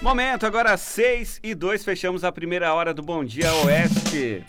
Momento, agora 6:02, fechamos a primeira hora do Bom Dia Oeste.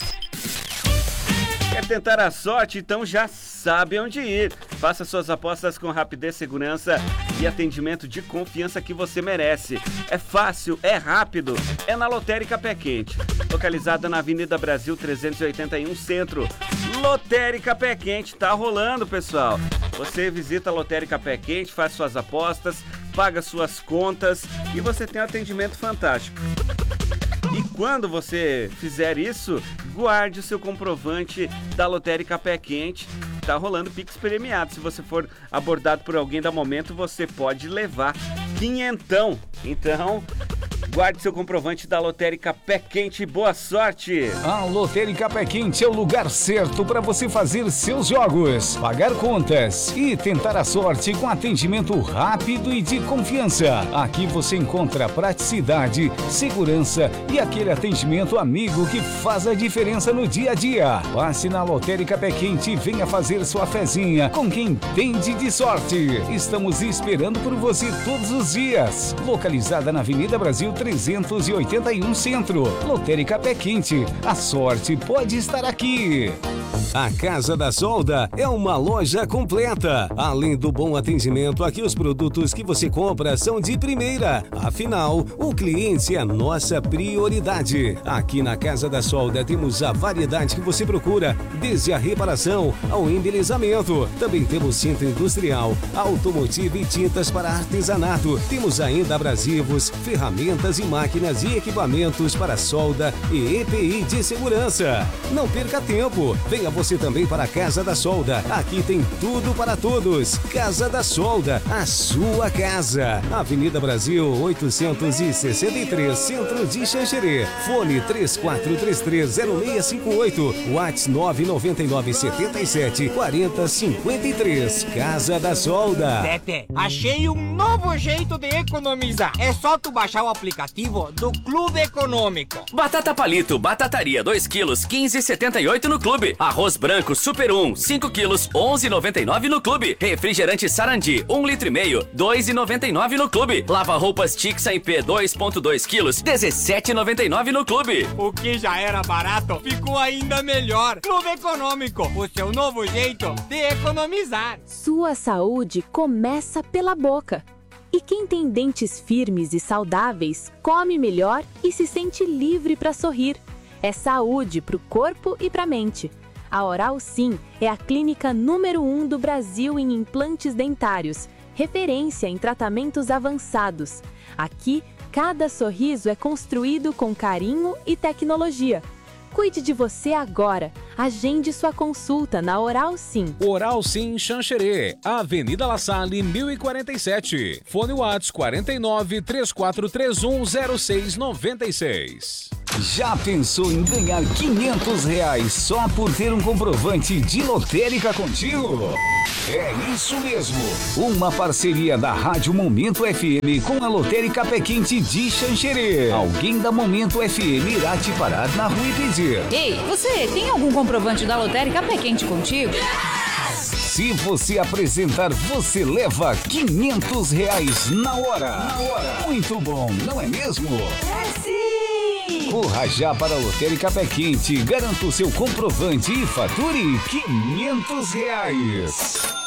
Quer tentar a sorte? Então já sabe onde ir. Faça suas apostas com rapidez, segurança e atendimento de confiança que você merece. É fácil, é rápido, é na Lotérica Pé Quente. Localizada na Avenida Brasil 381 Centro. Lotérica Pé Quente, tá rolando, pessoal. Você visita a Lotérica Pé Quente, faz suas apostas, paga suas contas e você tem um atendimento fantástico. E quando você fizer isso, guarde o seu comprovante da Lotérica Pé Quente. Tá rolando Pix premiado. Se você for abordado por alguém da Momento, você pode levar quinhentão. Então, guarde seu comprovante da Lotérica Pé Quente. Boa sorte! A Lotérica Pé Quente é o lugar certo para você fazer seus jogos, pagar contas e tentar a sorte com atendimento rápido e de confiança. Aqui você encontra praticidade, segurança e aquele atendimento amigo que faz a diferença no dia a dia. Passe na Lotérica Pé Quente e venha fazer sua fezinha com quem entende de sorte. Estamos esperando por você todos os dias. Localizada na Avenida Brasil 381 Centro. Lotérica Pé Quente. A sorte pode estar aqui. A Casa da Solda é uma loja completa. Além do bom atendimento, aqui os produtos que você compra são de primeira. Afinal, o cliente é a nossa prioridade. Aqui na Casa da Solda temos a variedade que você procura, desde a reparação ao embelezamento. Também temos centro industrial, automotivo e tintas para artesanato. Temos ainda abrasivos, ferramentas e máquinas e equipamentos para solda e EPI de segurança. Não perca tempo. Venha você também para a Casa da Solda. Aqui tem tudo para todos. Casa da Solda, a sua casa. Avenida Brasil 863, Centro de Xanxerê. Fone 34330658. WhatsApp 999774053. Casa da Solda. Tete, achei um novo jeito de economizar. É só tu baixar o aplicativo do Clube Econômico. Batata palito, batataria 2 quilos, 15,78 no Clube. Arroz branco Super 1, 5 quilos, 11,99 no Clube. Refrigerante Sarandi, 1,5 litro, 2,99 no Clube. Lava roupas Tixa IP 2,2 quilos, 17,99 no Clube. O que já era barato, ficou ainda melhor. Clube Econômico, o seu novo jeito de economizar. Sua saúde começa pela boca. E quem tem dentes firmes e saudáveis, come melhor e se sente livre para sorrir. É saúde para o corpo e para a mente. A Oral Sim é a clínica número 1 do Brasil em implantes dentários, referência em tratamentos avançados. Aqui, cada sorriso é construído com carinho e tecnologia. Cuide de você agora. Agende sua consulta na Oral Sim. Oral Sim Xanxerê, Avenida La Salle 1047. Fone Whats 49 3431 0696. Já pensou em ganhar R$500 só por ter um comprovante de lotérica contigo? É isso mesmo! Uma parceria da Rádio Momento FM com a Lotérica Pé Quente de Xanxerê. Alguém da Momento FM irá te parar na rua e pedir: ei, você tem algum comprovante da Lotérica Pé Quente contigo? Se você apresentar, você leva R$500 na hora. Muito bom, não é mesmo? É sim! Corra já para a Lotérica Pé Quente, garanta o seu comprovante e fature R$500.